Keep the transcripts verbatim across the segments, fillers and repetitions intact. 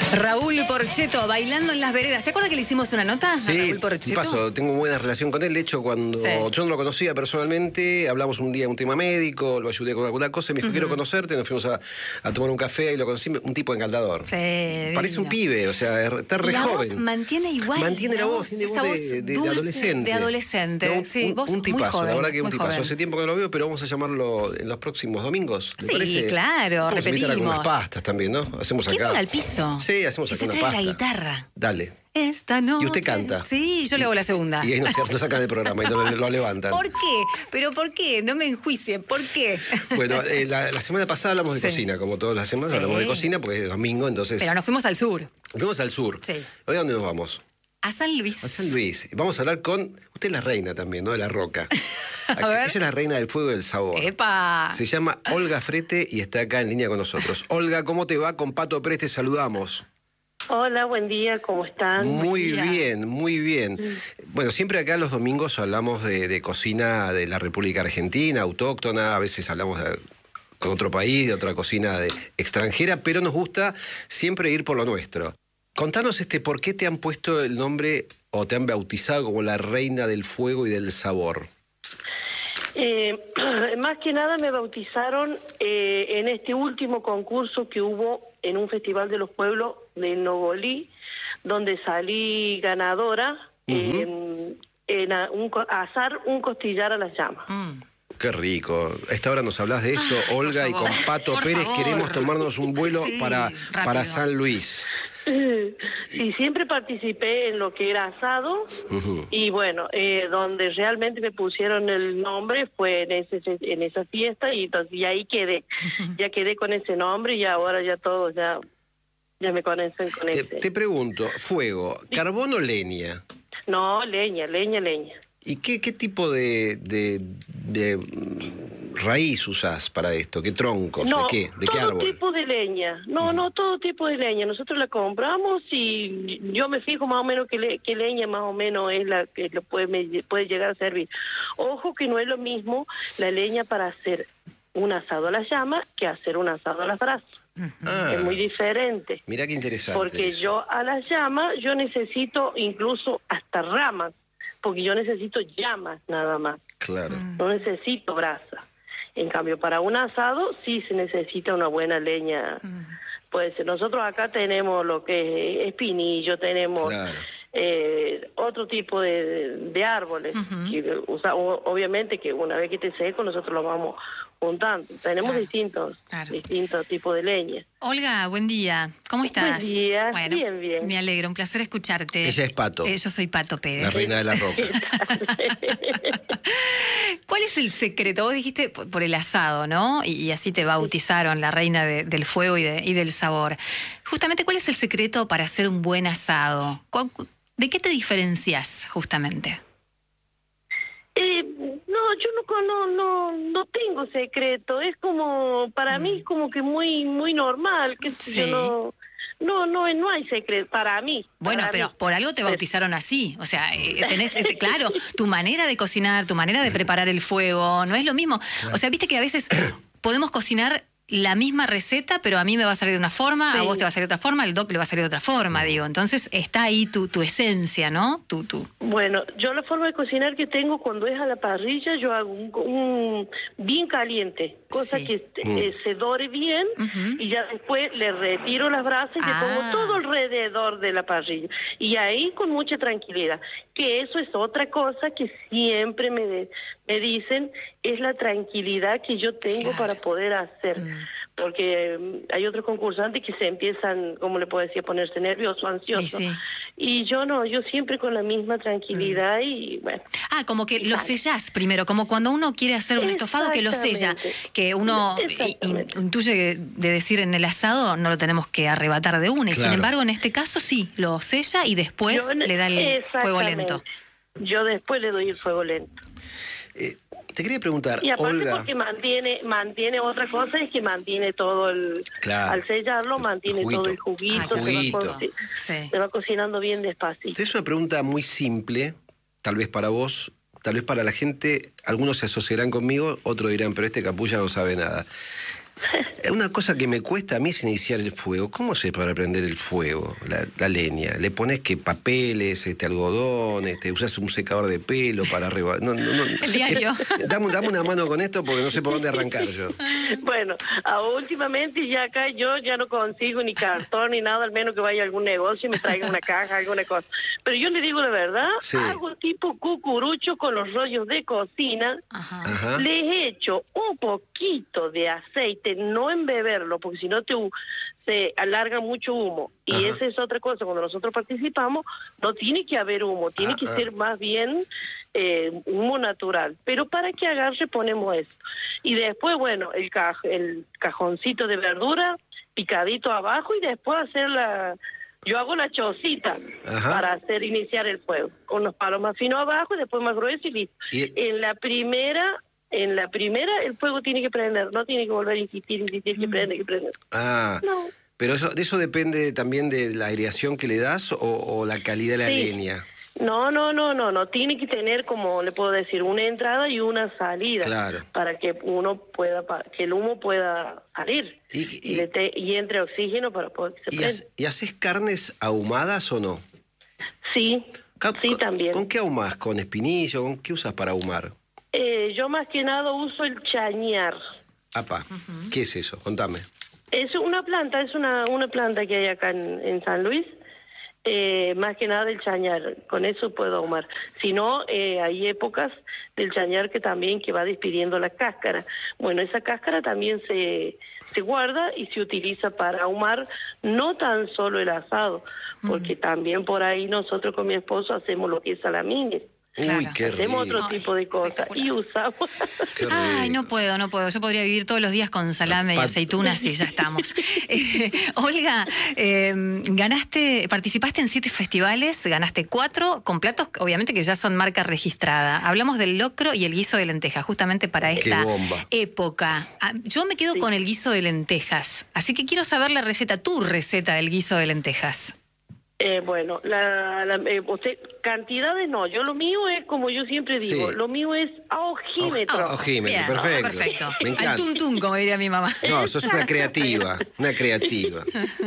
Raúl Porchetto, bailando en las veredas. ¿Se acuerda que le hicimos una nota sí, a Raúl Porchetto? paso, tengo buena relación con él. De hecho, cuando Sí. yo no lo conocía personalmente, hablamos un día de un tema médico, lo ayudé con alguna cosa y me dijo, Uh-huh. quiero conocerte, nos fuimos a, a tomar un café y lo conocí, un tipo encantador. Sí, Parece divino. un pibe, o sea, está re la joven. voz mantiene igual. Mantiene la voz, tiene esa voz de, de- de dulce, adolescente. De adolescente, No, un, sí, un- vos un muy tipazo, joven, la verdad que un muy tipazo. joven. Hace tiempo que no lo veo, pero vamos a llamarlo en los próximos domingos. ¿Le Sí, parece? claro, Vamos a invitar repetimos. algunas pastas también, ¿no? Hacemos ¿Quién acá. llega al piso? Sí, hacemos Que acá se una trae pasta. la guitarra. Dale. Esta noche. Y usted canta. Sí, yo le hago la segunda. Y ahí nos, nos sacan del programa y no lo, lo levantan. ¿Por qué? ¿Pero por qué? No me enjuicien. ¿Por qué? Bueno, eh, la, la semana pasada hablamos de Sí. cocina, como todas las semanas Sí. hablamos de cocina porque es domingo, entonces... Pero nos fuimos al sur. Fuimos al sur. Sí. ¿Hoy a dónde nos vamos? A San Luis. A San Luis. Y vamos a hablar con... Usted es la reina también, ¿no? De la roca. A ver. Ella es la reina del fuego y del sabor. ¡Epa! Se llama Olga Frete y está acá en línea con nosotros. Olga, ¿cómo te va? Con Pato Pérez te saludamos. Hola, buen día, ¿cómo están? Muy día. bien, muy bien. Bueno, siempre acá los domingos hablamos de, de cocina de la República Argentina, autóctona, a veces hablamos de, con otro país, de otra cocina de, extranjera, pero nos gusta siempre ir por lo nuestro. Contanos este, ¿por qué te han puesto el nombre o te han bautizado como la reina del fuego y del sabor? Eh, más que nada me bautizaron eh, en este último concurso que hubo en un festival de los pueblos de Nogolí, donde salí ganadora Uh-huh. eh, en a, un, co- asar un costillar a las llamas. Mm. Qué rico. A esta hora nos hablas de esto, Ay, Olga, por y con favor, Pato por Pérez favor. queremos tomarnos un vuelo Sí, para, rápido. para San Luis. Sí, siempre participé en lo que era asado. Ujú. Y bueno, eh, donde realmente me pusieron el nombre fue en ese en esa fiesta y entonces y ahí quedé, ya quedé con ese nombre y ahora ya todos ya ya me conocen con Te, ese. te pregunto, fuego, ¿carbón o leña? No, leña, leña, leña. ¿Y qué, qué tipo de, de, de, mm, raíz usás para esto? ¿Qué troncos? No, ¿De qué? ¿De qué todo árbol? tipo de leña. No, no, todo tipo de leña. Nosotros la compramos y yo me fijo más o menos qué, le- qué leña más o menos es la que lo puede, me puede llegar a servir. Ojo que no es lo mismo la leña para hacer un asado a la llama que hacer un asado a las brasas. Ah, Es muy diferente. mirá qué interesante. Porque eso. yo a las llamas, yo necesito incluso hasta ramas, porque yo necesito llamas nada más, Claro. no necesito brasa. En cambio, para un asado sí se necesita una buena leña. Pues nosotros acá tenemos lo que es espinillo, tenemos Claro. eh, otro tipo de, de árboles. Ujú. que usa- o- obviamente que una vez que esté seco nosotros lo vamos juntando. Tenemos Claro, distintos, claro. distintos tipos de leña. Olga, buen día. ¿Cómo estás? Buen día, Bueno, bien, bien. Me alegro, un placer escucharte. Ella es Pato, Eh, yo soy Pato la Pérez. reina de la roca. ¿Cuál es el secreto? Vos dijiste por por el asado, ¿no? Y, y así te bautizaron la reina de- del fuego y, de- y del sabor. Justamente, ¿cuál es el secreto para hacer un buen asado? ¿Cuál- ¿De qué te diferencias, justamente? Eh, no, yo no, con- no, no, no tengo secreto. Es como, para mí es como que muy, muy normal. Que Sí. yo no, no, no, no hay secreto para mí. Bueno, para pero mí. por algo te bautizaron así. O sea, eh, tenés, este, claro, tu manera de cocinar, tu manera de preparar el fuego, no es lo mismo. O sea, viste que a veces podemos cocinar la misma receta, pero a mí me va a salir de una forma, a Sí. vos te va a salir de otra forma, al doc le va a salir de otra forma, digo. Entonces está ahí tu, tu esencia, ¿no? Tu, tu. Bueno, yo la forma de cocinar que tengo cuando es a la parrilla, yo hago un, un bien caliente, cosa Sí. que eh, se dore bien Ujú. y ya después le retiro las brasas y Ah. le pongo todo alrededor de la parrilla. Y ahí con mucha tranquilidad, que eso es otra cosa que siempre me, de- me dicen, es la tranquilidad que yo tengo Claro. para poder hacer. Mm. Porque mm, hay otros concursantes que se empiezan, como le puedo decir, a ponerse nervioso, ansioso. Y sí. Y yo no, yo siempre con la misma tranquilidad y bueno. Ah, como que lo Exacto. sellás primero, como cuando uno quiere hacer un estofado que lo sella, Exactamente. que uno i- Exactamente. in- intuye de decir en el asado no lo tenemos que arrebatar de una. Y sin Claro. embargo, en este caso sí, lo sella y después Yo ne- le da el fuego lento. Exactamente. Yo después le doy el fuego lento. Eh, te quería preguntar, Y aparte Olga... porque mantiene, mantiene otra cosa, es que mantiene todo el... Claro. Al sellarlo mantiene Juguito. todo el juguito, Ah, se, va juguito. co- Sí. se va cocinando bien despacito. Es una pregunta muy simple, tal vez para vos, tal vez para la gente, algunos se asociarán conmigo, otros dirán, pero este capulla no sabe nada. Una cosa que me cuesta a mí es iniciar el fuego. ¿Cómo se para prender el fuego, la, la leña? ¿Le pones que papeles, este algodón, este, usas un secador de pelo para arriba? No, no, no. El diario. Dame, dame una mano con esto porque no sé por dónde arrancar yo. Bueno, a- últimamente ya acá yo ya no consigo ni cartón ni nada, al menos que vaya a algún negocio y me traiga una caja, alguna cosa. Pero yo le digo la verdad, Sí. hago tipo cucurucho con los rollos de cocina. Ajá. Ajá. Les echo un poquito de aceite, no embeberlo, porque si no te hu- se alarga mucho humo. Y Ajá. esa es otra cosa, cuando nosotros participamos, no tiene que haber humo, tiene Ah, que ah. ser más bien eh, humo natural. Pero para que agarre ponemos eso. Y después, bueno, el, caj- el cajoncito de verdura picadito abajo y después hacer la... Yo hago la chocita Ajá. para hacer iniciar el fuego, con los palos más finos abajo y después más gruesos y listo. Y- En la primera, en la primera el fuego tiene que prender, no tiene que volver a insistir, insistir, que prende, que prende. Ah, No. pero eso, de eso depende también de la aireación que le das o, o la calidad de la Sí. leña. No, no, no, no, no, tiene que tener, como le puedo decir, una entrada y una salida. Claro. Para que uno pueda, pa- que el humo pueda salir Y- y, y- le te- y entre oxígeno para poder que se ¿Y, prenda. hace- y haces carnes ahumadas o no? Sí, Ca- sí con- también. ¿Con qué ahumás? ¿Con espinillo? ¿Con qué usas para ahumar? Eh, yo más que nada uso el chañar. Apa, ¿qué es eso? Contame. Es una planta, es una, una planta que hay acá en, en San Luis. Eh, más que nada el chañar, con eso puedo ahumar. Si no, eh, hay épocas del chañar que también que va despidiendo la cáscara. Bueno, esa cáscara también se, se guarda y se utiliza para ahumar no tan solo el asado, porque también por ahí nosotros con mi esposo hacemos lo que es salamines. Uy, Claro. qué Hacemos rico. otro tipo de cosas y usamos... Qué Ay, rico. no puedo, no puedo. Yo podría vivir todos los días con salame y Pa- aceitunas y ya estamos. Eh, Olga, eh, ganaste, participaste en siete festivales, ganaste cuatro con platos, obviamente que ya son marca registrada. Hablamos del locro y el guiso de lentejas, justamente para Qué esta bomba. época. Ah, yo me quedo Sí. con el guiso de lentejas, así que quiero saber la receta, tu receta del guiso de lentejas. Eh, bueno, la, la- eh, usted, cantidades no, yo lo mío es como yo siempre digo, Sí. lo mío es a ojímetro. Ah, ojímetro, Bien, perfecto. perfecto. Me Al encanta. tuntún, como diría mi mamá. No, sos una creativa, una creativa.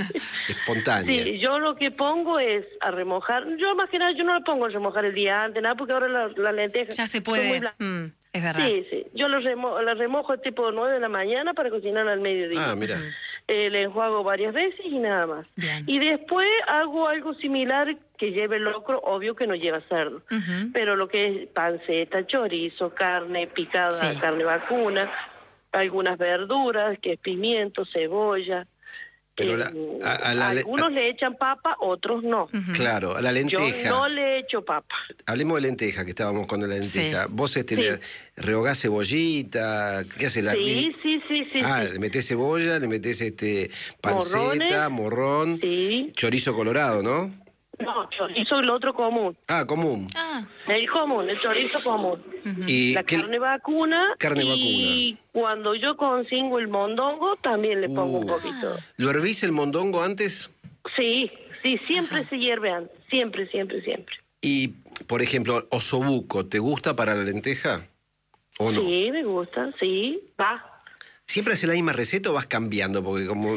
Espontánea. Sí, yo lo que pongo es a remojar, yo más que nada yo no lo pongo a remojar el día antes, nada, porque ahora las la lentejas Ya se son muy puede. blancas. Mm, es verdad. Sí, sí, yo lo remo la remojo tipo nueve de la mañana para cocinar al mediodía. Ah, mira. Eh, le enjuago varias veces y nada más. Bien. Y después hago algo similar que lleve locro, obvio que no lleva cerdo. Ujú. Pero lo que es panceta, chorizo, carne picada, Sí. carne vacuna, algunas verduras, que es pimiento, cebolla. Pero la- eh, a- a la le- algunos le echan papa, otros no. Ujú. Claro, a la Yo lenteja. no le echo papa. Hablemos de lenteja, que estábamos con la lenteja. Sí. Vos este, Sí. le rehogás cebollita, ¿qué haces? La, Sí, sí, sí, sí. ah, sí. le metés cebolla, le metés este panceta, Morrones. morrón, Sí. chorizo colorado, ¿no? No, chorizo el otro común. Ah, común. Ah, El común, el chorizo común. ujú. Y La qué- carne vacuna. Carne y cuando yo consigo el mondongo, también le pongo un Uh. poquito. ¿Lo hervís el mondongo antes? Sí, sí, siempre se hierve antes. Siempre, siempre, siempre. Y, por ejemplo, osobuco, ¿te gusta para la lenteja? ¿O no? Sí, me gusta, sí, va. ¿Siempre haces la misma receta o vas cambiando? Porque como...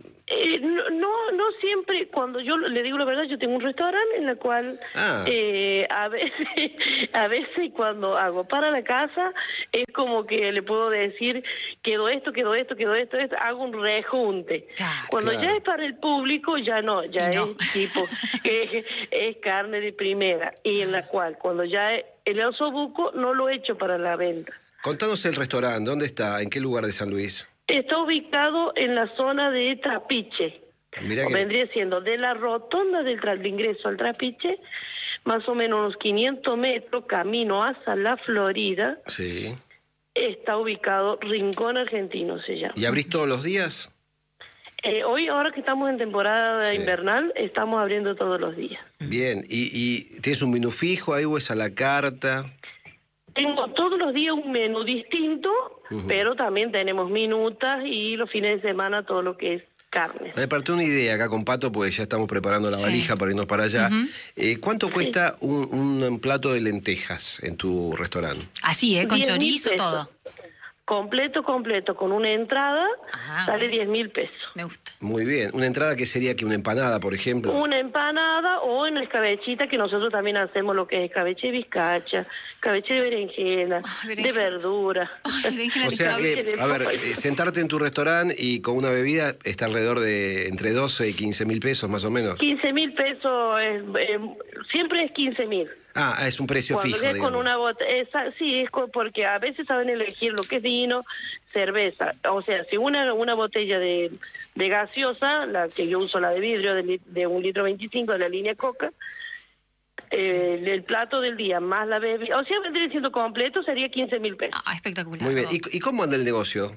Eh, no, no, no siempre, cuando yo le digo la verdad, yo tengo un restaurante en el cual Ah. eh, a veces, a veces cuando hago para la casa, es como que le puedo decir, quedó esto, quedó esto, quedó esto, esto, hago un rejunte. Claro, Cuando claro. ya es para el público, ya no, ya Y no. es tipo, es, es carne de primera, y en la cual cuando ya es, el osobuco no lo echo para la venta. Contanos el restaurante, ¿dónde está? ¿En qué lugar de San Luis? Está ubicado en la zona de Trapiche. Mirá O que- vendría siendo de la rotonda del tra- de ingreso al Trapiche, más o menos unos quinientos metros, camino hacia la Florida, Sí. está ubicado Rincón Argentino, se llama. ¿Y abrís todos los días? Eh, hoy, ahora que estamos en temporada Sí. invernal, estamos abriendo todos los días. Bien. ¿Y, y tienes un menú fijo ahí o es a la carta? Tengo todos los días un menú distinto, Ujú. pero también tenemos minutas y los fines de semana todo lo que es carne. Me partí una idea acá con Pato, porque ya estamos preparando la Sí. valija para irnos para allá. Ujú. Eh, ¿Cuánto cuesta un, un plato de lentejas en tu restaurante? Así, ¿eh? Con diez mil chorizo, pesos. todo. completo, completo, con una entrada, Ah, sale bueno. diez mil pesos. Me gusta. Muy bien. ¿Una entrada que sería que una empanada, por ejemplo? Una empanada o una escabechita, que nosotros también hacemos lo que es escabeche de bizcacha, escabeche de berenjena, Ay, de berenjena. verdura. Ay, berenjena O sea que, Escabeche de a ver, papa. eh, sentarte en tu restaurante y con una bebida está alrededor de entre doce y quince mil pesos más o menos. quince mil pesos, es, eh, siempre es quince mil. Ah, es un precio Cuando fijo, es con digamos. una botella, sí, es con- porque a veces saben elegir lo que es vino, cerveza. O sea, si una una botella de, de gaseosa, la que yo uso, la de vidrio, de, li- de un litro veinticinco de la línea Coca, eh, el, el plato del día más la bebida, o sea, vendría siendo completo, sería quince mil pesos. Ah, espectacular. Muy bien. ¿Y, y cómo anda el negocio?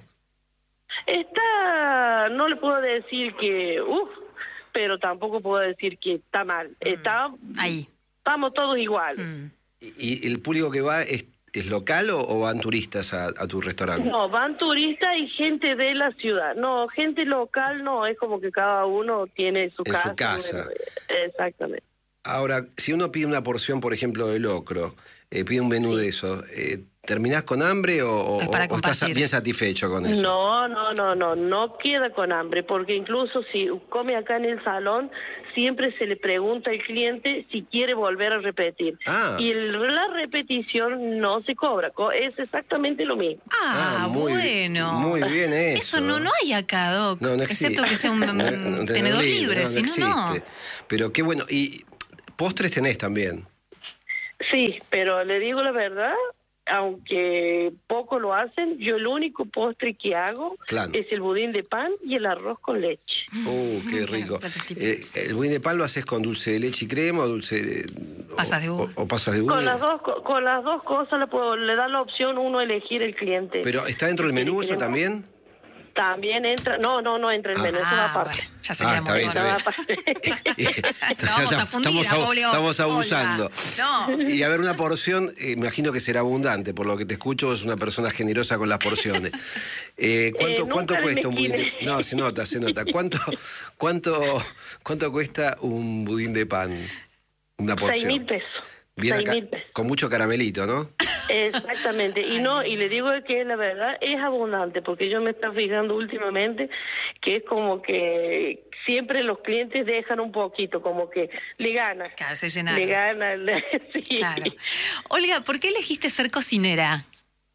Está, no le puedo decir que, uff, pero tampoco puedo decir que está mal. Está, Ahí. estamos todos iguales. Mm. ¿Y, y el público que va es, es local o, o van turistas a, a tu restaurante? No, van turistas y gente de la ciudad. No, gente local no, es como que cada uno tiene su En casa. su casa. bueno, exactamente. Ahora, si uno pide una porción, por ejemplo, de locro, eh, pide un menú de eso, eh, ¿terminás con hambre o, o- Es para o estás compartir. bien satisfecho con eso? No, no, no, no, no queda con hambre, porque incluso si come acá en el salón, siempre se le pregunta al cliente si quiere volver a repetir. Ah. Y el- la repetición no se cobra, co- es exactamente lo mismo. Ah, muy, bueno. Muy bien eso. Eso no, no hay acá, Doc. No, no existe. Excepto que sea un, No, un un tenedor libre, no, si no, no. existe. Pero qué bueno. Y postres tenés también. Sí, pero le digo la verdad, aunque poco lo hacen, yo el único postre que hago Claro. es el budín de pan y el arroz con leche. Uh, qué Claro, rico. platos Eh, típicos. ¿El budín de pan lo haces con dulce de leche y crema o dulce de... o- Pasas de uva. O, o pasas de uva? Con las dos co- con las dos cosas le, puedo, le da la opción uno a elegir el cliente. ¿Pero está dentro del Si menú quiere eso crema. también? También entra, no, no, no entra el menú, eso va Ah, aparte. bueno, ya sería Ah, está muy bien, Eso va está aparte. No vamos a fundir estamos, a abu- Julio. estamos Olga. abusando. No. Y a ver, una porción, eh, imagino que será abundante, por lo que te escucho, es una persona generosa con las porciones. Eh, ¿Cuánto, Eh, ¿cuánto nunca cuesta un budín de... mezquine. No, se nota, se nota. ¿Cuánto, cuánto, ¿Cuánto cuesta un budín de pan? Una porción. Seis mil pesos. Bien Seis acá- mil pesos. con mucho caramelito, ¿no? Exactamente, y no, y le digo que la verdad es abundante, porque yo me estoy fijando últimamente que es como que siempre los clientes dejan un poquito, como que le gana, Claro, se llenaron. le gana, le- sí. Claro. Olga, ¿por qué elegiste ser cocinera?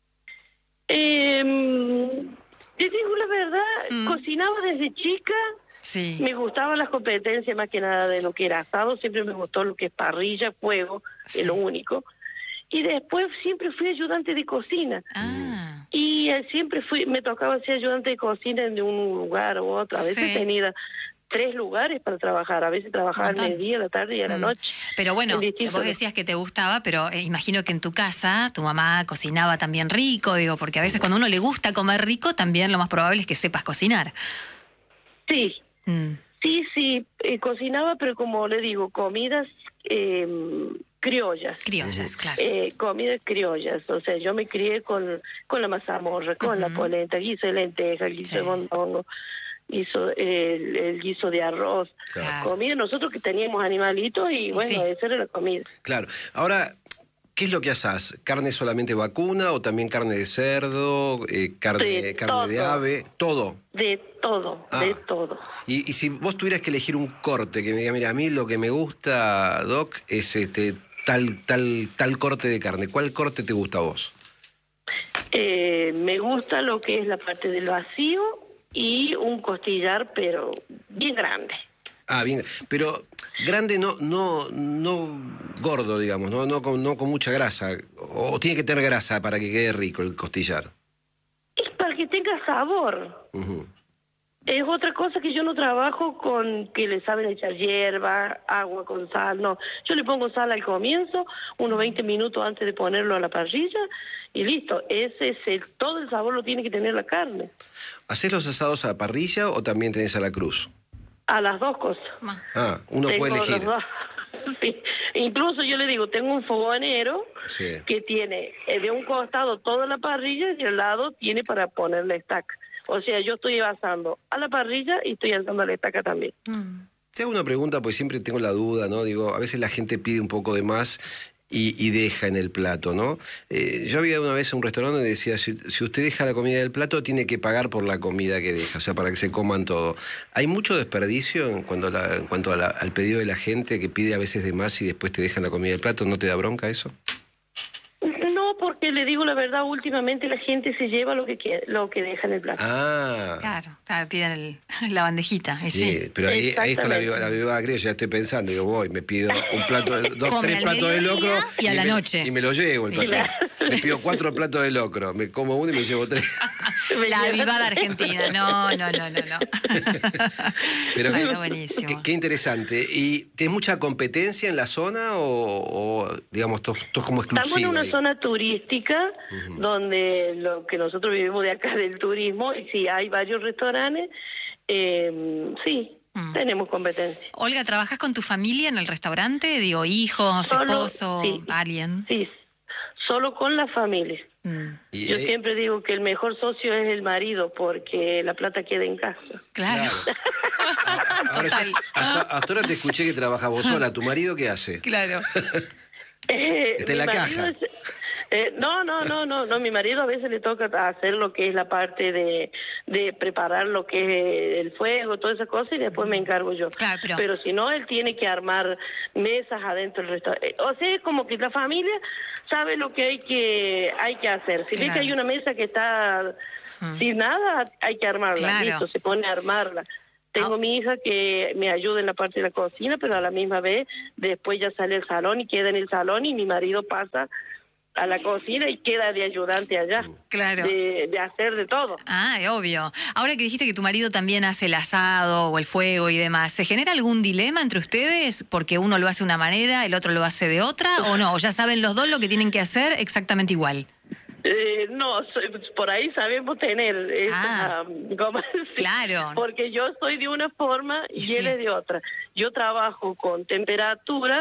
Eh, te digo la verdad, Mm. cocinaba desde chica, Sí. me gustaban las competencias más que nada de lo que era asado, siempre me gustó lo que es parrilla, fuego, Sí. es lo único. Y después siempre fui ayudante de cocina. Ah. Y eh, siempre fui, me tocaba ser ayudante de cocina en de un lugar u otro. A veces Sí. tenía tres lugares para trabajar. A veces trabajaba al Montón. mediodía, a la tarde y a la Mm. noche. Pero bueno, En distintos- vos decías que te gustaba, pero eh, imagino que en tu casa tu mamá cocinaba también rico, digo, porque a veces cuando a uno le gusta comer rico, también lo más probable es que sepas cocinar. Sí, Mm. sí, sí, eh, cocinaba, pero como le digo, comidas eh, criollas. Criollas, claro. Eh, comidas criollas, o sea, yo me crié con, con la mazamorra, con la Ujú. polenta, guiso de lenteja, guiso Sí. de mondongo, guiso, el, el guiso de arroz. Claro. Comida, nosotros que teníamos animalitos y bueno, Sí. esa era la comida. Claro. Ahora, ¿qué es lo que haces? ¿Carne solamente vacuna o también carne de cerdo, eh, carne, De carne de todo. ave? Todo. De todo, Ah. de todo. Y, y si vos tuvieras que elegir un corte que me diga, mira, a mí lo que me gusta, Doc, es este tal, tal, tal corte de carne. ¿Cuál corte te gusta a vos? Eh, me gusta lo que es la parte del vacío y un costillar, pero bien grande. Ah, bien. Pero grande no, no, no gordo, digamos, no, no, con, no con mucha grasa. O tiene que tener grasa para que quede rico el costillar. Es para que tenga sabor. Ujú. Es otra cosa que yo no trabajo con que le saben echar hierba, agua con sal, no. Yo le pongo sal al comienzo, unos veinte minutos antes de ponerlo a la parrilla y listo. Ese es el, todo el sabor lo tiene que tener la carne. ¿Hacés los asados a la parrilla o también tenés a la cruz? A las dos cosas. Ma. Ah, uno Tengo puede los elegir. dos. Sí. Incluso yo le digo, tengo un fogonero Sí. que tiene eh, de un costado toda la parrilla y al lado tiene para poner la estaca. O sea, yo estoy asando a la parrilla y estoy asando a la estaca también. Mm. Te hago una pregunta, pues siempre tengo la duda, ¿no? Digo, a veces la gente pide un poco de más y, y deja en el plato, ¿no? Eh, yo había una vez en un restaurante donde decía, si, si usted deja la comida del plato, tiene que pagar por la comida que deja, o sea, para que se coman todo. ¿Hay mucho desperdicio en cuanto, a la, en cuanto a la, al pedido de la gente que pide a veces de más y después te dejan la comida del plato? ¿No te da bronca eso? No, porque le digo la verdad, últimamente la gente se lleva lo que quiere, lo que deja en el plato. Ah. Claro, claro, piden el- la bandejita. y Sí, sí. pero ahí, ahí está la, Exactamente. viva- la vivada criolla, ya estoy pensando, digo, voy, me pido un plato, de, dos, Come tres al platos de mediodía locro y a la me, noche. y me lo llevo el plato. Claro. Me pido cuatro platos de locro, me como uno y me llevo tres. Me La lleva- vivada argentina. No, no, no, no, no. Pero Bueno, qué- buenísimo. Qué, qué interesante. ¿Y tienes mucha competencia en la zona o, o, digamos, todo como exclusivo? Estamos en una ahí? zona turística donde lo que nosotros vivimos de acá del turismo, y sí, hay varios restaurantes, eh, sí, Mm. tenemos competencia. Olga, ¿trabajas con tu familia en el restaurante? Digo, hijos, Solo- esposo, sí. alguien. Sí, solo con la familia. Mm, Y Yo ahí- siempre digo que el mejor socio es el marido porque la plata queda en casa. claro. Ahora, Total. hasta, hasta ahora te escuché que trabajas vos sola. ¿Tu marido qué hace? Claro. Eh, Está en mi la marido caja. es- eh, no, no, no, no, no. Mi marido a veces le toca hacer lo que es la parte de, de preparar lo que es el fuego, todas esas cosas, y después me encargo yo. Claro, pero- si no, él tiene que armar mesas adentro del restaurante. O sea, es como que la familia sabe lo que hay que hay que hacer. Si ve Claro. que hay una mesa que está Mm. sin nada, hay que armarla. Claro. Listo, se pone a armarla. Tengo Ah. mi hija que me ayuda en la parte de la cocina, pero a la misma vez después ya sale al salón y queda en el salón, y mi marido pasa a la cocina y queda de ayudante allá, Claro. de, de hacer de todo. Ah, es obvio. Ahora que dijiste que tu marido también hace el asado o el fuego y demás, ¿se genera algún dilema entre ustedes porque uno lo hace de una manera, el otro lo hace de otra, o no? ¿O ya saben los dos lo que tienen que hacer exactamente igual? Eh, no, soy- por ahí sabemos tener esa, Ah. ¿cómo decir? Claro. Porque yo soy de una forma y, Y él sí. es de otra. Yo trabajo con temperatura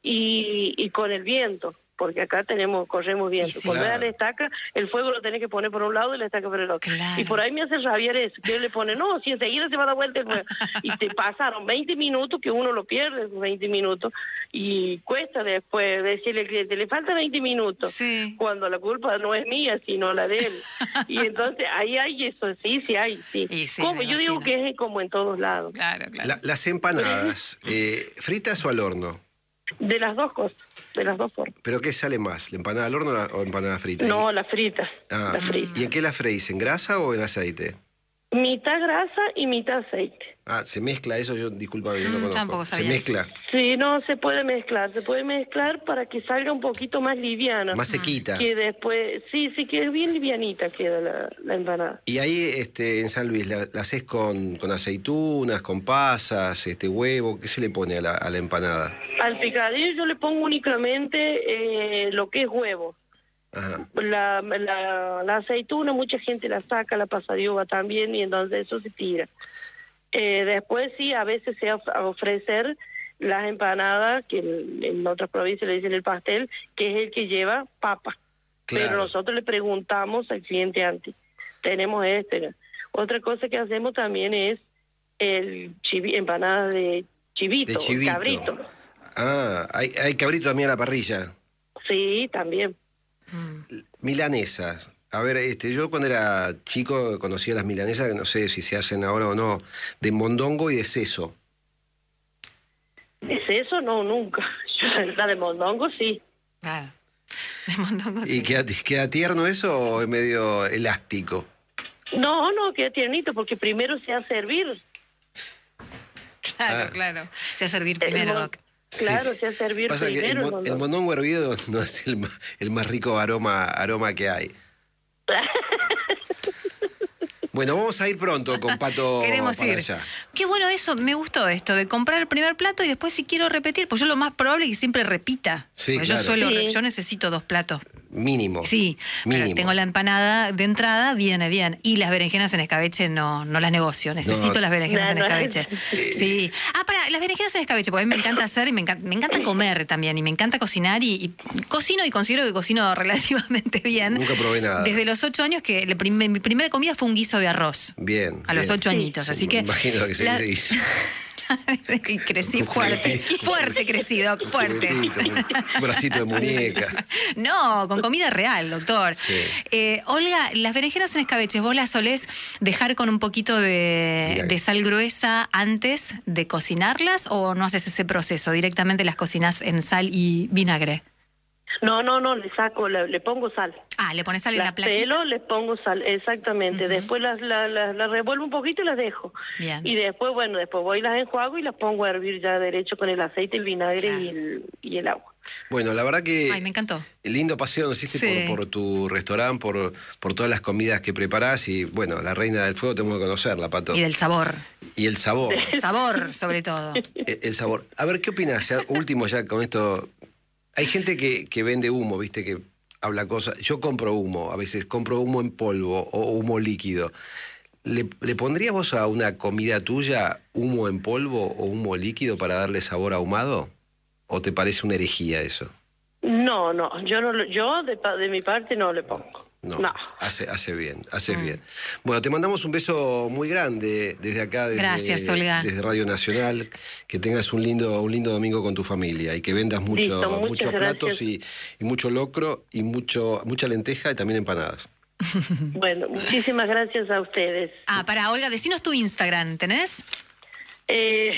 y, y con el viento, porque acá tenemos corremos viento. sí. Cuando Claro. es a la estaca, el fuego lo tenés que poner por un lado y la estaca por el otro. Claro. Y por ahí me hace rabiar eso, que él le pone, no, si enseguida se va a dar vuelta el fuego. Y te pasaron veinte minutos, que uno lo pierde esos veinte minutos, y cuesta después decirle al cliente, le falta veinte minutos. Sí. Cuando la culpa no es mía, sino la de él. Y entonces ahí hay eso, sí, sí hay, sí. Y sí, como me yo digo imagino. que es como en todos lados. Claro, claro. La- las empanadas, eh, ¿fritas o al horno? De las dos cosas, de las dos formas. ¿Pero qué sale más? ¿La empanada al horno o la- o empanada frita? No, ¿Y, las fritas, ah, las fritas. ¿y en qué la freís? ¿En grasa o en aceite? Mitad grasa y mitad aceite. Ah, se mezcla eso, yo disculpa, yo no Mm, conozco. tampoco Se sabía. mezcla, Sí, no, se puede mezclar, se puede mezclar para que salga un poquito más liviana. más sequita. Que después, sí, sí, que bien livianita queda la, la empanada. Y ahí este, en San Luis, ¿la, la haces con, con aceitunas, con pasas, este huevo? ¿Qué se le pone a la, a la empanada? Al picadillo yo le pongo únicamente eh, lo que es huevo. Ajá. La, la, la aceituna, mucha gente la saca, la pasadiuva también, y entonces eso se tira. Eh, después sí, a veces se of- a ofrecer las empanadas, que en, en otras provincias le dicen el pastel, que es el que lleva papa. Pero Claro. nosotros le preguntamos al cliente antes, tenemos este. ¿no? Otra cosa que hacemos también es el chivi, empanada de chivito, De chivito. cabrito. Ah, hay, hay cabrito también a la parrilla. Sí, también. Mm. Milanesas. A ver, este, yo cuando era chico conocía las milanesas, que no sé si se hacen ahora o no, de mondongo y de seso. ¿Es eso? No, nunca. La de mondongo sí. Claro. De mondongo, ¿Y sí. queda, queda tierno eso o es medio elástico? No, no, queda tiernito, porque primero se hace hervir. Claro, Ah. claro. Se hace servir El primero, mon- Doc. Claro, Sí, se hace hervir Pasa que el, primero el mon- el mondongo. mondongo hervido no es el más, el más rico aroma, aroma que hay. Bueno, vamos a ir pronto con Pato Queremos para ir. allá. Qué bueno eso, me gustó esto, de comprar el primer plato y después si quiero repetir, pues yo lo más probable es que siempre repita. Sí, Porque claro. yo suelo, Sí. yo necesito dos platos. Mínimo. Sí, pero Mínimo. tengo la empanada de entrada, viene bien. Y las berenjenas en escabeche no, no las negocio, necesito No. las berenjenas No, en no. escabeche. Sí. Ah, para, las berenjenas en escabeche, porque a mí me encanta hacer y me encanta, me encanta comer también, y me encanta cocinar, y, y cocino y considero que cocino relativamente bien. Nunca probé nada. Desde los ocho años, que la prim- mi primera comida fue un guiso de arroz. Bien. A los bien. ocho añitos, Sí, así me que... imagino que se la- dice. Crecí fuerte, fuerte crecido, fuerte. Un bracito de muñeca. No, con comida real, doctor. Sí. Eh, Olga, las berenjenas en escabeche, ¿vos las solés dejar con un poquito de, de sal gruesa antes de cocinarlas o no haces ese proceso? ¿Directamente las cocinas en sal y vinagre? No, no, no, le saco, le, le pongo sal. Ah, le pones sal en la Las platita. pelo, les pongo sal, exactamente. Uh-huh. Después las, las, las, las revuelvo un poquito y las dejo. Bien. Y después, bueno, después voy y las enjuago y las pongo a hervir ya derecho con el aceite, el vinagre claro. y, el, y el agua. Bueno, la verdad que... Ay, me encantó. El lindo paseo nos hiciste sí. por, por tu restaurante, por, por todas las comidas que preparás y, bueno, la Reina del Fuego tenemos que conocerla, Pato. Y del sabor. Y el sabor. El sabor, sobre todo. El, el sabor. A ver, ¿qué opinás? Ya, último ya con esto... Hay gente que, que vende humo, viste, que habla cosas. Yo compro humo, a veces compro humo en polvo o humo líquido. ¿Le, ¿Le pondrías vos a una comida tuya humo en polvo o humo líquido para darle sabor ahumado? ¿O te parece una herejía eso? No, no, yo no, yo de, de mi parte no le pongo. No, no. Hace, hace bien, hace mm. bien. Bueno, te mandamos un beso muy grande desde acá, desde, Gracias, Olga. desde Radio Nacional. Que tengas un lindo, un lindo domingo con tu familia y que vendas mucho, Listo, muchos platos y, y mucho locro y mucho, mucha lenteja y también empanadas. Bueno, muchísimas gracias a ustedes. Ah, para Olga, decinos tu Instagram, ¿tenés? Eh,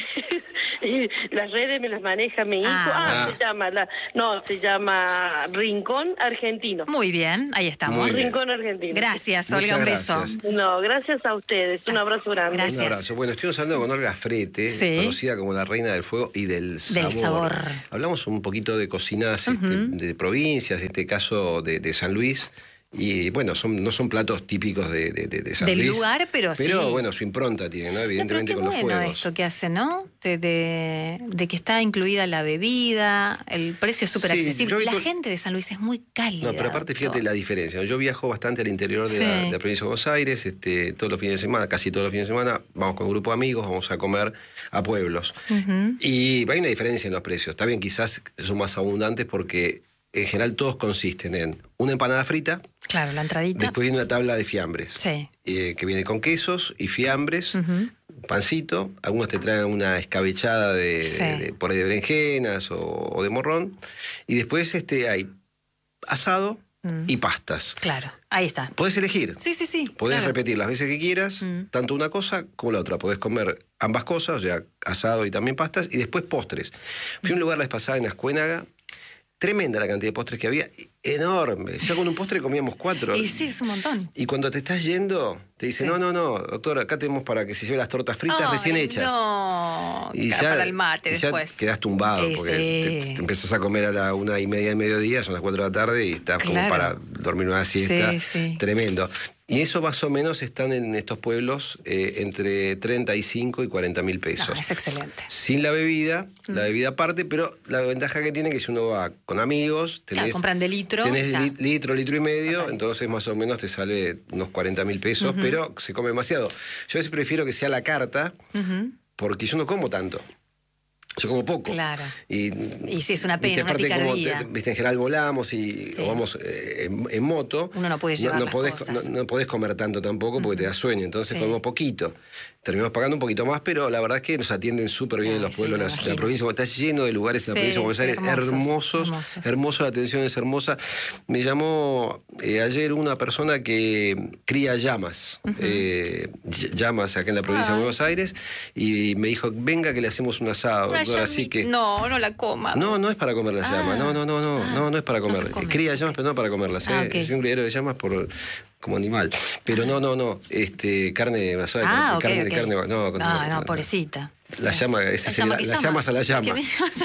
las redes me las maneja mi hijo. Ah, ah, se llama, la, no, se llama Rincón Argentino. Muy bien, ahí estamos. Rincón Argentino. Gracias, Olga, Muchas un gracias. beso. No, gracias a ustedes, un abrazo grande. Gracias. Un abrazo. Bueno, estuvimos hablando con Olga Frete, sí. conocida como la Reina del Fuego y del sabor. Del sabor. Hablamos un poquito de cocinas Uh-huh. este, de provincias, en este caso de, de San Luis. Y bueno, son, no son platos típicos de, de, de San Del Luis. Del lugar, pero, pero sí. bueno, su impronta tiene, ¿no? Evidentemente no, con bueno los fuegos. Esto que hace, ¿no? De, de, de que está incluida la bebida, el precio es súper sí, accesible. La con... gente de San Luis es muy cálida. No, pero aparte fíjate todo. la diferencia. Yo viajo bastante al interior de, sí. la, de la provincia de Buenos Aires, este, todos los fines de semana, casi todos los fines de semana, vamos con un grupo de amigos, vamos a comer a pueblos. Uh-huh. Y hay una diferencia en los precios. Está bien, quizás son más abundantes porque en general todos consisten en una empanada frita. Claro, la entradita. Después viene una tabla de fiambres. Sí. Eh, que viene con quesos y fiambres, uh-huh. pancito. Algunos te traen una escabechada de, sí. de, de por ahí de berenjenas o, o de morrón. Y después este, hay asado mm. y pastas. Claro, ahí está. Podés elegir. Sí, sí, sí. Podés claro. repetir las veces que quieras, mm. tanto una cosa como la otra. Podés comer ambas cosas, o sea, asado y también pastas. Y después postres. Fui a un lugar la vez pasada en Ascuénaga. Tremenda la cantidad de postres que había, enorme. Ya con un postre comíamos cuatro. Y sí, es un montón. Y cuando te estás yendo, te dicen, sí. no, no, no, doctor, acá tenemos para que se lleve las tortas fritas Ay, recién hechas. No, y ya, para el mate y después. Ya quedás tumbado, sí, porque sí. Te, te empezás a comer a la una y media del mediodía, son las cuatro de la tarde y estás claro. como para dormir una siesta. Sí, sí. Tremendo. Y eso más o menos están en estos pueblos eh, entre treinta y cinco y cuarenta mil pesos. No, es excelente. Sin la bebida, mm. la bebida aparte, pero la ventaja que tiene es que si uno va con amigos, tenés, claro, compran de litro. tenés ya. litro, litro y medio, okay. entonces más o menos te sale unos cuarenta mil pesos, uh-huh. pero se come demasiado. Yo a veces prefiero que sea la carta, uh-huh. porque yo no como tanto. Yo como poco. Claro. Y, y sí, es una pena, viste, una picardía. Como te, viste, en general volamos y sí. o vamos eh, en, en moto. Uno no puede llevar no, no las podés, cosas. No, no podés comer tanto tampoco porque uh-huh. te da sueño. Entonces sí. comemos poquito. Terminamos pagando un poquito más, pero la verdad es que nos atienden súper bien Ay, en los pueblos. Sí, la, la provincia está lleno de lugares en la sí, provincia de Buenos Aires. Sí, hermosos, hermosos. hermosos. Hermoso, la atención es hermosa. Me llamó eh, ayer una persona que cría llamas. Uh-huh. eh, llamas acá en la provincia Ay. de Buenos Aires. Y me dijo, venga que le hacemos un asado. Una doctora, así que No, no la coma. No, no es para comer las ah, llamas. No, no, no, no, ah, no, no es para comer. No Cría llamas, pero no para comerlas. Ah, ¿eh? okay. Es un criadero de llamas por, como animal. Pero no, no, no. Este, carne basada, ah, carne, okay, carne, okay. no, no, no, no, pobrecita. La llama, ese la, llama, la, la llamas a la llama.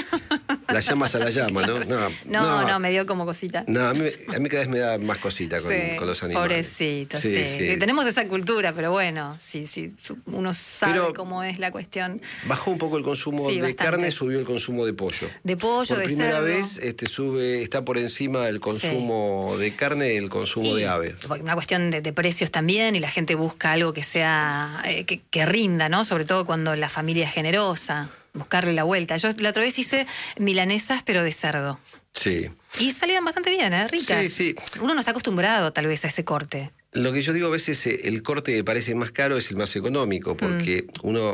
Las llamas a la llama, ¿no? No, no, no, me dio como cosita. No, a mí, a mí cada vez me da más cosita con, sí, con los animales. Pobrecito, sí, sí. sí. Tenemos esa cultura, pero bueno, sí, sí, uno sabe pero cómo es la cuestión. Bajó un poco el consumo sí, de bastante. carne, subió el consumo de pollo. De pollo, por de primera cerdo. vez este, sube, está por encima el consumo sí. de carne y el consumo y, de ave. Una cuestión de, de precios también, y la gente busca algo que sea, eh, que, que rinda, ¿no? Sobre todo cuando la familia es generosa. Buscarle la vuelta. Yo la otra vez hice milanesas, pero de cerdo. Sí. Y salieron bastante bien, ¿eh? Ricas. Sí, sí. Uno no está acostumbrado, tal vez, a ese corte. Lo que yo digo a veces, el corte que parece más caro es el más económico, porque mm. uno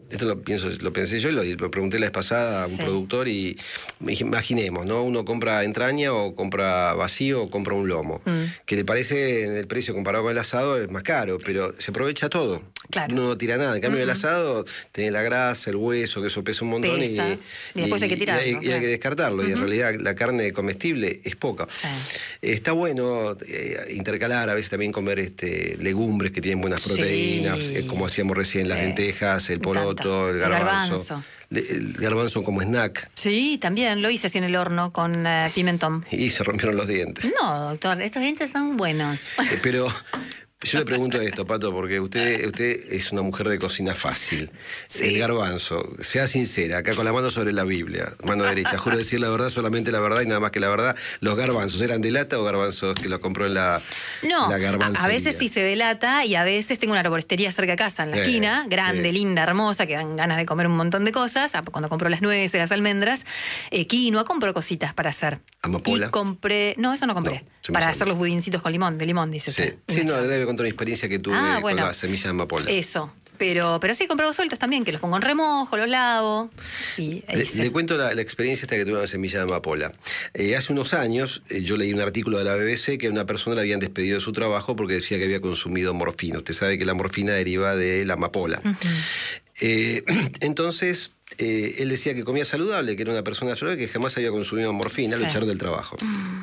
esto lo pienso, lo pensé yo y lo, lo pregunté la vez pasada a un Sí. productor y me dije, imaginemos, ¿no? Uno compra entraña o compra vacío o compra un lomo. Mm. Que le parece en el precio comparado con el asado es más caro, pero se aprovecha todo. Claro. Uno no tira nada. En cambio, Mm-mm. el asado tiene la grasa, el hueso, que eso pesa un montón. Pesa, y, y después hay que tirarlo, Y hay, y hay claro. que descartarlo. Y en Ujú. realidad la carne comestible es poca. Sí. Está bueno eh, intercalar, a veces también comer este, legumbres que tienen buenas Sí. proteínas, eh, como hacíamos recién, las Sí. lentejas, el Me poroto, encanta. el El garbanzo. garbanzo. Le- El garbanzo como snack. Sí, también lo hice así en el horno con eh, pimentón. Y se rompieron los dientes. No, doctor, estos dientes son buenos. Eh, Pero yo le pregunto esto, Pato, porque usted, usted es una mujer de cocina fácil. Sí. El garbanzo, sea sincera, acá con la mano sobre la Biblia, mano derecha, juro decir la verdad, solamente la verdad y nada más que la verdad. ¿Los garbanzos eran de lata o garbanzos que los compró en la, No, la a, garbancería? a veces sí se delata y a veces tengo una arboristería cerca de casa, en la Eh, esquina, grande, sí. linda, hermosa, que dan ganas de comer un montón de cosas. Ah, cuando compro las nueces, las almendras, eh, quinoa, compro cositas para hacer. ¿Amapola? Y compré, no, eso no compré, No, se me para sale. hacer los budincitos con limón, de limón, dice Sí, usted. sí, no, debe contar una experiencia que tuve Ah, bueno. con la semilla de amapola. Eso. Pero, pero sí, compré sueltos también, que los pongo en remojo, los lavo. Y Le, hice. le cuento la, la experiencia esta que tuve con la semilla de amapola. Eh, hace unos años eh, yo leí un artículo de la B B C que a una persona le habían despedido de su trabajo porque decía que había consumido morfina. Usted sabe que la morfina deriva de la amapola. Ujú. Eh, entonces, eh, él decía que comía saludable, que era una persona saludable, que jamás había consumido morfina, lo Sí. echaron del trabajo.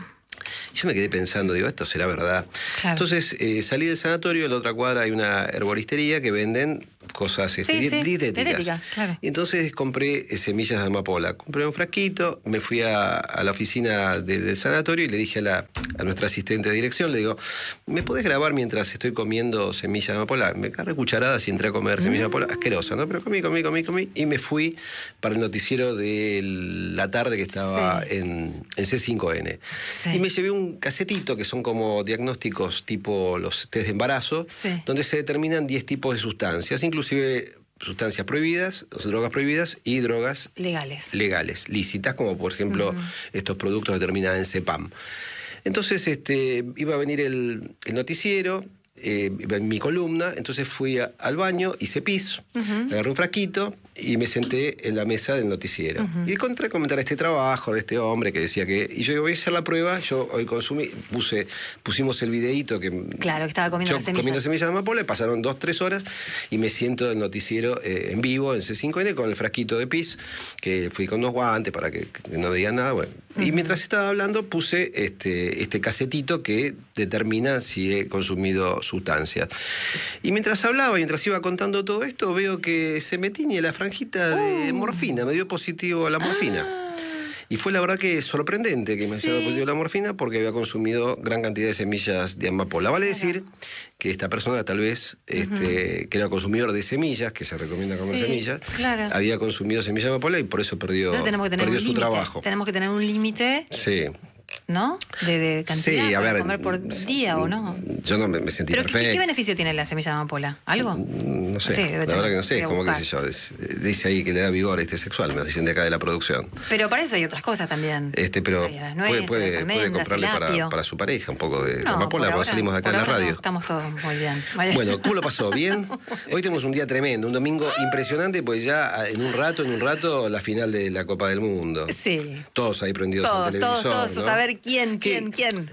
Yo me quedé pensando, digo, esto será verdad. Claro. Entonces eh, salí del sanatorio, en la otra cuadra hay una herboristería que venden cosas este, Sí, di- sí, dietéticas. dietética, claro. Y entonces compré eh, semillas de amapola. Compré un frasquito, me fui a, a la oficina de- del sanatorio y le dije a, la, a nuestra asistente de dirección, le digo, ¿me podés grabar mientras estoy comiendo semillas de amapola? Me agarré cucharadas y entré a comer semillas de amapola. Asquerosa, ¿no? Pero comí, comí, comí, comí. Y me fui para el noticiero de la tarde que estaba Sí. en, en C cinco N. Sí. Y me llevé un casetito que son como diagnósticos tipo los test de embarazo, Sí. donde se determinan diez tipos de sustancias, inclusive sustancias prohibidas, o sea, drogas prohibidas y drogas Legales. legales, lícitas, como por ejemplo estos productos que terminan en CEPAM. Entonces este, iba a venir el, el noticiero, eh, iba en mi columna, entonces fui a- al baño, hice pis, agarré un frasquito y me senté en la mesa del noticiero. Y encontré comentar este trabajo de este hombre que decía que... Y yo digo, voy a hacer la prueba, yo hoy consumí, puse, pusimos el videíto que... Claro, que estaba comiendo yo las semillas. comiendo semillas de amapola, y pasaron dos, tres horas y me siento en el noticiero eh, en vivo, en C cinco N, con el frasquito de pis, que fui con unos guantes para que, que no digan nada. Bueno. Y mientras estaba hablando puse este, este casetito que determina si he consumido sustancias. Y mientras hablaba, mientras iba contando todo esto, veo que se me tiñe la franjita de morfina, me dio positivo a la morfina. Y fue la verdad que sorprendente que me haya dado Sí. positivo la morfina porque había consumido gran cantidad de semillas de amapola. Vale decir que esta persona tal vez, este, que era consumidor de semillas, que se recomienda comer Sí, semillas, claro. había consumido semillas de amapola y por eso perdió, Entonces tenemos que tener perdió un su límite. trabajo. Tenemos que tener un límite, Sí. ¿no? De, de cantidad Sí, a para ver, comer por día o no. Yo no me, me sentí Pero ¿qué, perfecto. ¿qué beneficio tiene la semilla de amapola? ¿Algo? No sé, Sí, la debe verdad tener, que no sé, debe como que buscar. sé yo, es- dice ahí que le da vigor este sexual, me dicen de acá de la producción. Pero para eso hay otras cosas también. Este, pero Hay las puede, nueces, puede, las puede almendras, comprarle el para, apio. para su pareja un poco de, de No, amapola por cuando ahora- salimos de acá por en la ahora no, radio. estamos todos muy bien. Muy bien. Bueno, ¿cómo lo pasó? ¿Bien? Hoy tenemos un día tremendo, un domingo impresionante, pues ya en un rato, en un rato, la final de la Copa del Mundo. Sí. Todos ahí prendidos Todos, al televisor. todos, todos. ¿no? A ver quién, ¿Qué? quién, quién.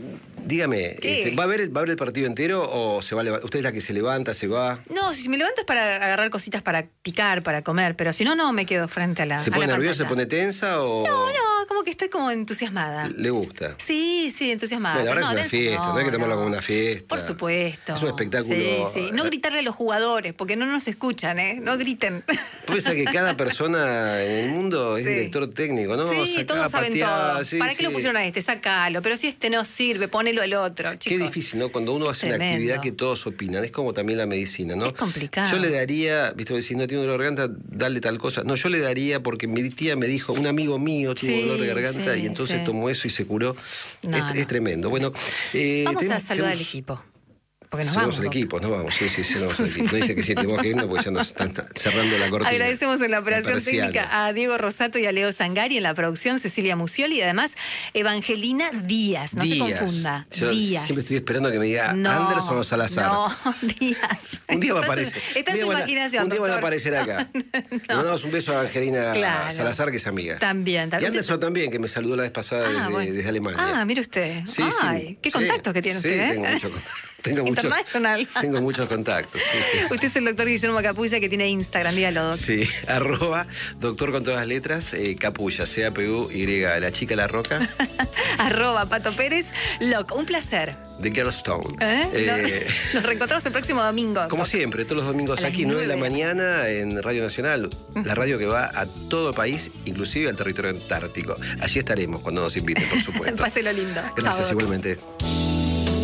Dígame, ¿Qué? este, ¿va, a ver el, ¿va a ver el partido entero o se va a leva- usted es la que se levanta, se va? No, si me levanto es para agarrar cositas para picar, para comer, pero si no, no me quedo frente a la. ¿Se a pone la nerviosa, se pantalla. pone tensa o No, no, como que estoy como entusiasmada. le gusta? Sí, sí, entusiasmada. Bueno, ahora Pero es una tensa fiesta, no hay que tomarlo como una fiesta. Por supuesto. Es un espectáculo. Sí, sí. No gritarle a los jugadores, porque no nos escuchan, ¿eh? No griten. Puede ser que cada persona en el mundo es Sí. director técnico, ¿no? Sí, Sacá, todos saben pateá, todo. sí, ¿Para qué lo sí. pusieron a este? Sácalo. Pero si este no sirve, ponelo al otro, Qué chicos. difícil, ¿no? Cuando uno hace una Tremendo. actividad que todos opinan. Es como también la medicina, ¿no? Es complicado. Yo le daría, viste, si no tiene dolor de garganta, dale tal cosa. No, yo le daría porque mi tía me dijo, un amigo mío tuvo Sí, dolor de garganta sí, y entonces sí. tomó eso y se curó. No, es, no. es tremendo. Bueno, eh, Vamos a tenemos- saludar al tenemos- equipo. porque nos Somos vamos. el Doc. equipo, nos vamos. Sí, sí, sí, nos vamos al equipo. No dice que sí, tenemos que irnos porque ya nos están cerrando la cortina. Agradecemos en la operación persiana. técnica a Diego Rosato y a Leo Zangari, en la producción Cecilia Musioli y además Evangelina Díaz. No Díaz. se confunda. Yo Díaz. siempre estoy esperando que me diga No, Anderson o Salazar. No, Díaz. Un día va a Está en aparecer. su- Está en Un su día van a- imaginación, Un día van a doctor. aparecer acá. Le No. mandamos un beso a Angelina Claro. Salazar, que es amiga. También, Y también. Anderson también, que me saludó la vez pasada Ah, desde, bueno. desde Alemania. Ah, mire usted. Sí, Ay, sí. qué Sí, contactos que tiene sí, usted, ¿eh? tengo mucho con- tengo mucho- International. Tengo muchos contactos, sí, sí. Usted es el doctor Guillermo Capulla, que tiene Instagram, dígalo, doctor. Sí, arroba doctor con todas las letras, eh, Capulla, C A P U Y, la chica La Roca, Arroba Pato Pérez, loco. Un placer. de Girlstone. ¿Eh? Eh, Nos- Nos reencontramos el próximo domingo. Como doctor. siempre, todos los domingos A las aquí, nueve de la nueve. mañana, en Radio Nacional, la radio que va a todo el país, inclusive al territorio antártico. Allí estaremos cuando nos inviten, por supuesto. Páselo lindo. Gracias, Chao, doctor. igualmente.